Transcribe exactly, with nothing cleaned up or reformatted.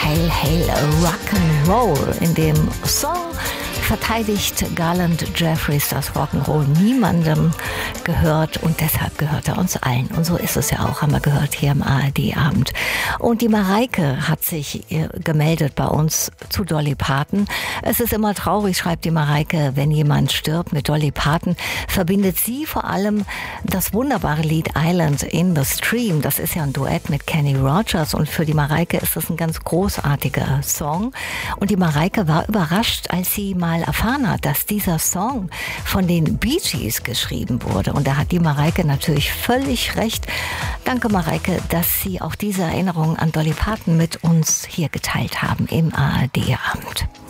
Hail, Hail, Rock'n'Roll. In dem Song verteidigt Garland Jeffries, dass Rock'n'Roll niemandem gehört und deshalb gehört er uns allen. Und so ist es ja auch, haben wir gehört hier im A R D-Abend. Und die Mareike hat sich gemeldet bei uns zu Dolly Parton. Es ist immer traurig, schreibt die Mareike, wenn jemand stirbt. Mit Dolly Parton verbindet sie vor allem das wunderbare Lied Island in the Stream. Das ist ja ein Duett mit Kenny Rogers und für die Mareike ist das ein ganz großartiger Song. Und die Mareike war überrascht, als sie mal erfahren hat, dass dieser Song von den Bee Gees geschrieben wurde. Und da hat die Mareike natürlich völlig recht. Danke, Mareike, dass Sie auch diese Erinnerung an Dolly Parton mit uns hier geteilt haben im A R D-Abend.